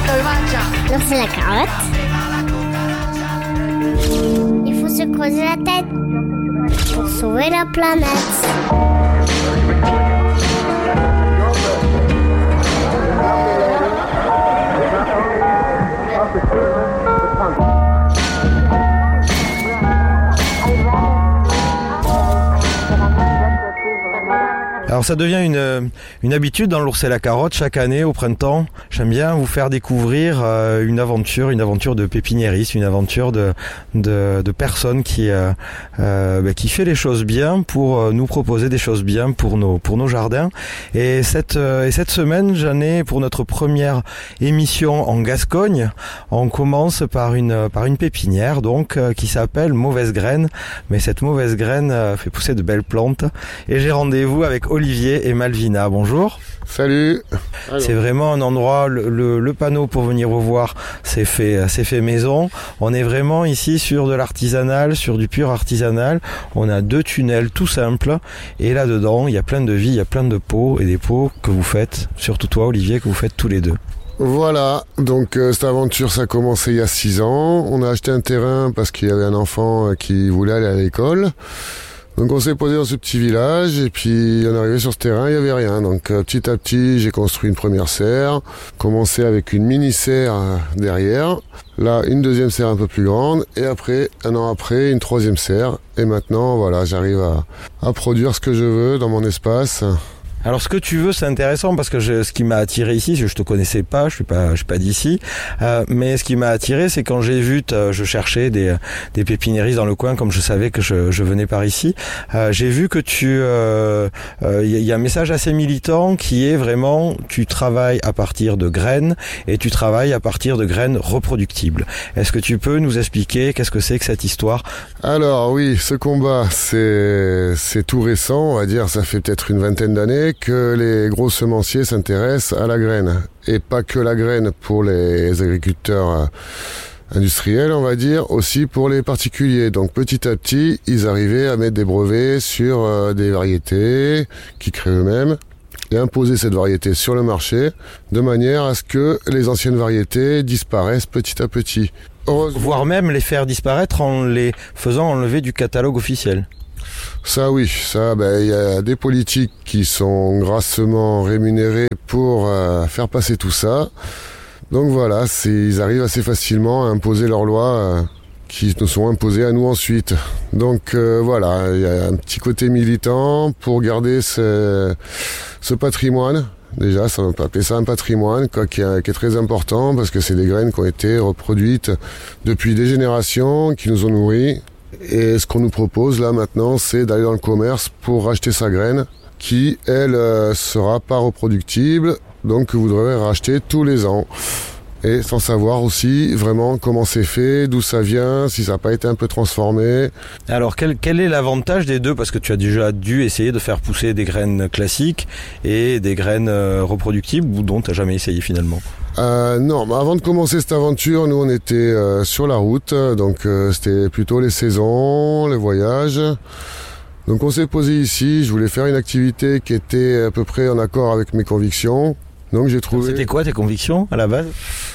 L'ours et la carotte. Il faut se creuser la tête pour sauver la planète. Alors ça devient une habitude dans l'ours et la carotte. Chaque année au printemps, j'aime bien vous faire découvrir une aventure de pépiniériste, une aventure de personne qui fait les choses bien pour nous proposer des choses bien pour nos jardins. Et cette semaine, j'en ai pour notre première émission en Gascogne. On commence par une pépinière donc qui s'appelle Mauvaise Graine. Mais cette mauvaise graine fait pousser de belles plantes. Et j'ai rendez-vous avec Olivier et Malvina. Bonjour. Salut. Alors. C'est vraiment un endroit, le panneau pour venir vous voir, c'est fait maison. On est vraiment ici sur de l'artisanal, sur du pur artisanal. On a 2 tunnels tout simples. Et là-dedans, il y a plein de vie, il y a plein de pots et des pots que vous faites, surtout toi Olivier, que vous faites tous les deux. Voilà, donc cette aventure ça a commencé il y a 6 ans. On a acheté un terrain parce qu'il y avait un enfant qui voulait aller à l'école. Donc on s'est posé dans ce petit village et puis on est arrivé sur ce terrain, il n'y avait rien. Donc petit à petit j'ai construit une première serre, commencé avec une mini serre derrière, là une deuxième serre un peu plus grande et après, un an après, une troisième serre. Et maintenant voilà, j'arrive à produire ce que je veux dans mon espace. Alors ce que tu veux, c'est intéressant parce que ce qui m'a attiré ici, je te connaissais pas, je suis pas d'ici, mais ce qui m'a attiré, c'est quand j'ai vu, je cherchais des pépiniéristes dans le coin, comme je savais que je venais par ici, j'ai vu que il y a un message assez militant qui est vraiment, tu travailles à partir de graines et tu travailles à partir de graines reproductibles. Est-ce que tu peux nous expliquer qu'est-ce que c'est que cette histoire ? Alors oui, ce combat, c'est tout récent, on va dire, ça fait peut-être une vingtaine d'années que les gros semenciers s'intéressent à la graine. Et pas que la graine pour les agriculteurs industriels, on va dire, aussi pour les particuliers. Donc petit à petit, ils arrivaient à mettre des brevets sur des variétés qu'ils créent eux-mêmes et imposer cette variété sur le marché de manière à ce que les anciennes variétés disparaissent petit à petit. Voire même les faire disparaître en les faisant enlever du catalogue officiel. Ça oui, y a des politiques qui sont grassement rémunérés pour faire passer tout ça. Donc voilà, ils arrivent assez facilement à imposer leurs lois qui nous sont imposées à nous ensuite. Donc voilà, il y a un petit côté militant pour garder ce patrimoine. Déjà, on peut appeler ça un patrimoine qui est très important parce que c'est des graines qui ont été reproduites depuis des générations, qui nous ont nourris. Et ce qu'on nous propose là maintenant, c'est d'aller dans le commerce pour racheter sa graine qui, elle, sera pas reproductible, donc que vous devrez racheter tous les ans. Et sans savoir aussi vraiment comment c'est fait, d'où ça vient, si ça n'a pas été un peu transformé. Alors quel est l'avantage des deux ? Parce que tu as déjà dû essayer de faire pousser des graines classiques et des graines reproductibles ou dont tu n'as jamais essayé finalement ? Non, mais avant de commencer cette aventure, nous on était sur la route, donc c'était plutôt les saisons, les voyages. Donc on s'est posé ici, je voulais faire une activité qui était à peu près en accord avec mes convictions. Donc j'ai trouvé... C'était quoi tes convictions à la base ?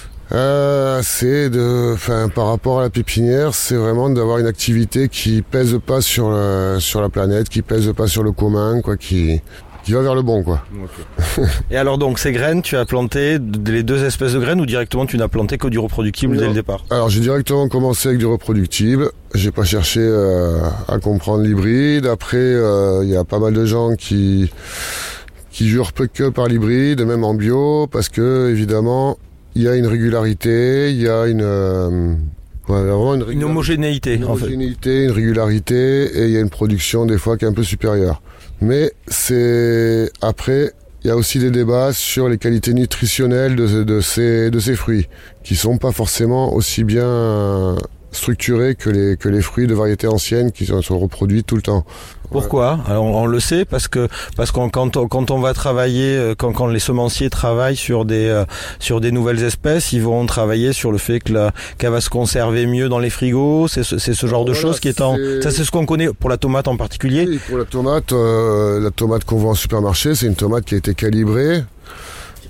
Par rapport à la pépinière, c'est vraiment d'avoir une activité qui pèse pas sur la planète, qui pèse pas sur le commun, quoi, qui va vers le bon, quoi. Okay. Et alors donc ces graines, tu as planté les 2 espèces de graines ou directement tu n'as planté que du reproductible dès le départ ? Alors j'ai directement commencé avec du reproductible. J'ai pas cherché à comprendre l'hybride. Après, il y a pas mal de gens qui jurent peu que par l'hybride, même en bio, parce que évidemment il y a une régularité, il y a une homogénéité, une régularité, et il y a une production des fois qui est un peu supérieure. Mais après, il y a aussi des débats sur les qualités nutritionnelles de ces fruits, qui sont pas forcément aussi bien structurés que les fruits de variétés anciennes qui sont reproduits tout le temps. Pourquoi ? Alors, on le sait parce que quand on va travailler, quand les semenciers travaillent sur des nouvelles espèces, ils vont travailler sur le fait qu'elle va se conserver mieux dans les frigos. C'est ce genre de choses qui est ça, c'est ce qu'on connaît pour la tomate en particulier. Oui, pour la tomate qu'on vend en supermarché, c'est une tomate qui a été calibrée.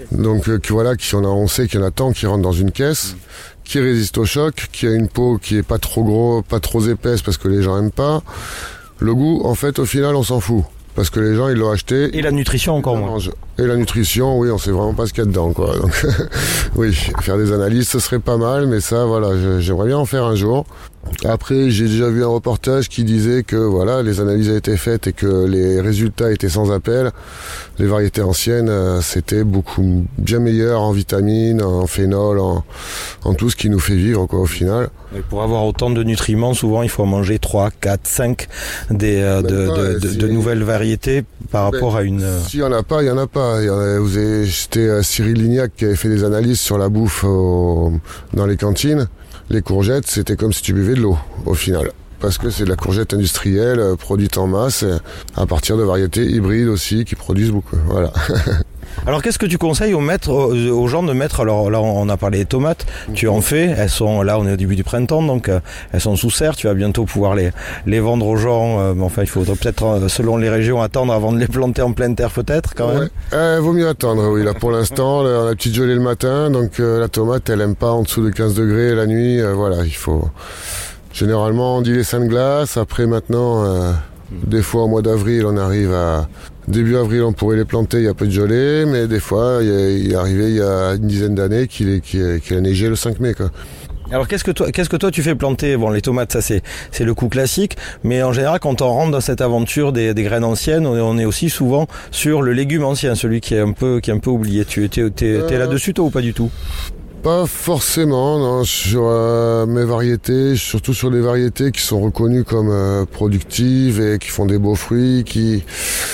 Donc on sait qu'il y en a tant qui rentrent dans une caisse, qui résiste au choc, qui a une peau qui est pas trop gros, pas trop épaisse parce que les gens aiment pas. Le goût, en fait, au final, on s'en fout. Parce que les gens, ils l'ont acheté. Et la nutrition encore moins. Et la nutrition, oui, on sait vraiment pas ce qu'il y a dedans, quoi. Donc, oui, faire des analyses, ce serait pas mal, mais ça, voilà, j'aimerais bien en faire un jour. Après, j'ai déjà vu un reportage qui disait que, voilà, les analyses avaient été faites et que les résultats étaient sans appel. Les variétés anciennes, c'était bien meilleur en vitamines, en phénol, en tout ce qui nous fait vivre, quoi, au final. Et pour avoir autant de nutriments, souvent, il faut en manger 3, 4, 5 de nouvelles variétés par rapport à une... S'il n'y en a pas, il n'y en a pas. C'était Cyril Lignac qui avait fait des analyses sur la bouffe dans les cantines. Les courgettes, c'était comme si tu buvais de l'eau, au final. Parce que c'est de la courgette industrielle, produite en masse, à partir de variétés hybrides aussi, qui produisent beaucoup. Voilà. Alors qu'est-ce que tu conseilles aux gens de mettre? Alors là on a parlé des tomates, tu en fais, elles sont là, on est au début du printemps, donc elles sont sous serre, tu vas bientôt pouvoir les vendre aux gens, enfin il faudrait peut-être selon les régions attendre avant de les planter en pleine terre peut-être quand même. Vaut mieux attendre, oui, là pour l'instant on a la petite gelée le matin, donc la tomate elle aime pas en dessous de 15 degrés la nuit, voilà, il faut... Généralement on dit les seins de glace, après maintenant des fois au mois d'avril on arrive à... Début avril, on pourrait les planter, il y a peu de gelée, mais des fois, il est arrivé il y a une dizaine d'années qu'il a neigé le 5 mai, quoi. Alors qu'est-ce que toi tu fais planter? Bon, les tomates, ça c'est le coup classique, mais en général quand on rentre dans cette aventure des graines anciennes, on est aussi souvent sur le légume ancien, celui qui est un peu oublié. T'es là-dessus toi ou pas du tout? Pas forcément, non, sur mes variétés, surtout sur des variétés qui sont reconnues comme productives et qui font des beaux fruits, qui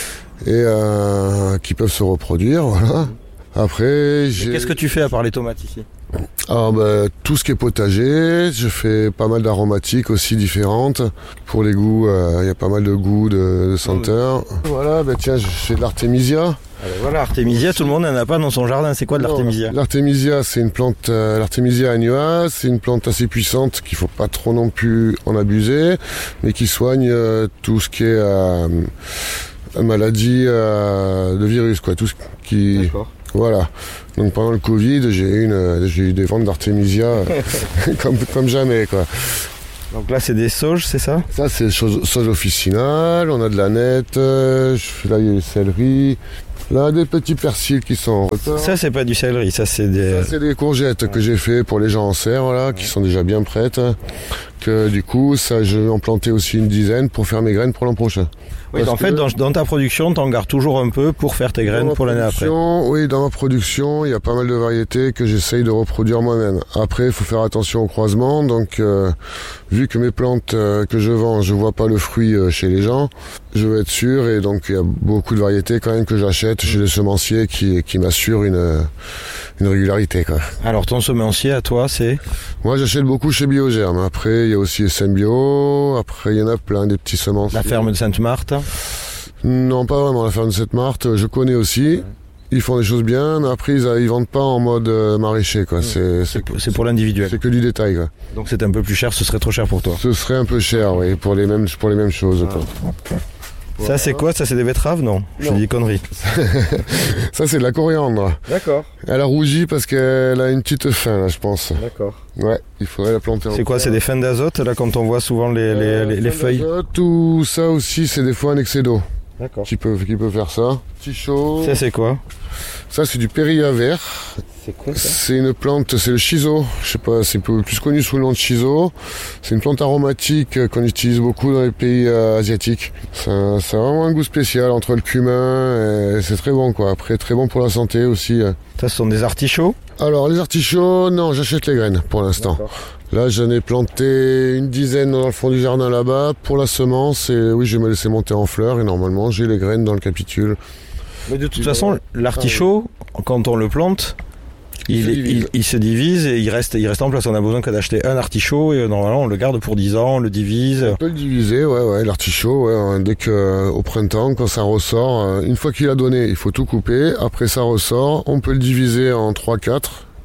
peuvent se reproduire, voilà. Après, qu'est-ce que tu fais à part les tomates ici? Alors, tout ce qui est potager, je fais pas mal d'aromatiques aussi différentes. Pour les goûts, il y a pas mal de goûts, de senteurs. Voilà, tiens, je fais de l'artémisia. Voilà, artémisia, tout le monde n'en a pas dans son jardin. C'est quoi de l'artémisia? L'artémisia, c'est une plante, l'artémisia annua, c'est une plante assez puissante qu'il faut pas trop non plus en abuser, mais qui soigne tout ce qui est maladie de virus, quoi, tout ce qui... D'accord. Voilà. Donc pendant le Covid, j'ai eu des ventes d'artémisia comme jamais, quoi. Donc là, c'est des sauges, c'est ça? Ça, c'est sauge officinale. On a de la nette. Là, il y a le céleri. Là, des petits persils qui sont en retard. Ça, c'est pas du céleri, ça, c'est des courgettes que j'ai fait pour les gens en serre, voilà, qui sont déjà bien prêtes. Que du coup, ça, je vais en planter aussi une dizaine pour faire mes graines pour l'an prochain. Oui, en fait, dans ta production, tu en gardes toujours un peu pour faire tes graines pour l'année après. Oui, dans ma production, il y a pas mal de variétés que j'essaye de reproduire moi-même. Après, il faut faire attention au croisement. Donc, vu que mes plantes que je vends, je vois pas le fruit chez les gens, je veux être sûr. Et donc, il y a beaucoup de variétés quand même que j'achète chez les semenciers qui m'assurent une régularité, quoi. Alors, ton semencier à toi, c'est? Moi, j'achète beaucoup chez Biogerme. Après, il y a aussi SM-Bio. Après, il y en a plein, des petits semenciers. La ferme de Sainte-Marthe? Non, pas vraiment. La ferme de Sainte-Marthe, je connais aussi. Ils font des choses bien, mais après, ils vendent pas en mode maraîcher, quoi. C'est pour l'individuel. C'est que du détail, quoi. Donc, c'est un peu plus cher, ce serait trop cher pour toi? Ce serait un peu cher, oui, pour les mêmes choses, quoi. Voilà. Ça, c'est quoi? Ça, c'est des betteraves? Non, je dis des conneries. Ça, c'est de la coriandre. D'accord. Elle a rougi parce qu'elle a une petite faim, là, je pense. D'accord. Ouais, il faudrait la planter. C'est quoi? C'est des fins d'azote, là, quand on voit souvent les feuilles? Tout ça aussi, c'est des fois un excès d'eau. D'accord. Qui peut faire ça. Petit chaud. Ça, c'est quoi? Ça, c'est du périlla vert. C'est quoi ça? C'est une plante, c'est le shiso. Je sais pas, c'est plus connu sous le nom de shiso. C'est une plante aromatique qu'on utilise beaucoup dans les pays asiatiques. Ça a vraiment un goût spécial entre le cumin et c'est très bon, quoi. Après, très bon pour la santé aussi. Ça, ce sont des artichauts? Alors, les artichauts, non, j'achète les graines pour l'instant. D'accord. Là, j'en ai planté une dizaine dans le fond du jardin là-bas pour la semence. Et oui, je vais me laisser monter en fleurs et normalement, j'ai les graines dans le capitule. Mais de toute façon, l'artichaut, quand on le plante, il se divise et il reste en place. On a besoin que d'acheter un artichaut et normalement on le garde pour 10 ans, on le divise. On peut le diviser, ouais, l'artichaut, ouais, dès que au printemps, quand ça ressort, une fois qu'il a donné, il faut tout couper. Après ça ressort, on peut le diviser en 3-4.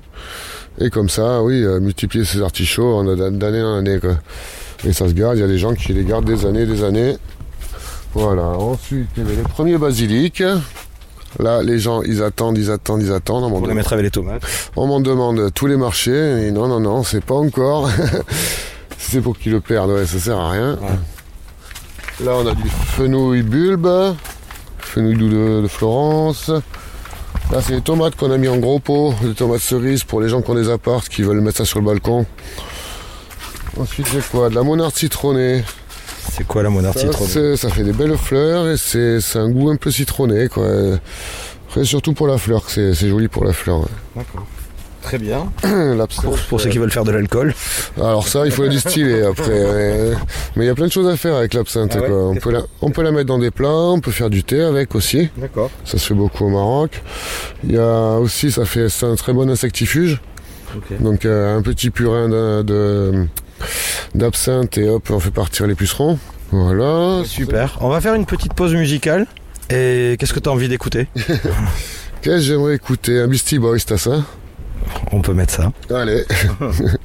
Et comme ça, oui, multiplier ces artichauts d'année en année, quoi. Et ça se garde, il y a des gens qui les gardent des années. Voilà, ensuite il y avait les premiers basiliques. Là, les gens, ils attendent. Pour les mettre avec les tomates. On m'en demande tous les marchés. Et non, c'est pas encore. Si c'est pour qu'ils le perdent, ouais, ça sert à rien. Ouais. Là, on a du fenouil bulbe, fenouil doux de Florence. Là, c'est les tomates qu'on a mis en gros pot, des tomates cerises pour les gens qui ont des apparts, qui veulent mettre ça sur le balcon. Ensuite, c'est quoi? De la monarde citronnée. C'est quoi la monarde citronnée? Ça fait des belles fleurs et c'est un goût un peu citronné, quoi. Après, surtout pour la fleur, c'est joli pour la fleur. Ouais. D'accord. Très bien. Pour ceux qui veulent faire de l'alcool. Alors ça, il faut la distiller après. Mais il y a plein de choses à faire avec l'absinthe. Ah ouais, on peut la mettre dans des plats, on peut faire du thé avec aussi. D'accord. Ça se fait beaucoup au Maroc. Il y a aussi, c'est un très bon insectifuge. Okay. Donc un petit purin d'absinthe et hop, on fait partir les pucerons. Voilà. Super. On va faire une petite pause musicale. Et qu'est-ce que tu as envie d'écouter? Qu'est-ce que j'aimerais écouter? Un Beastie Boys, t'as ça? On peut mettre ça. Allez.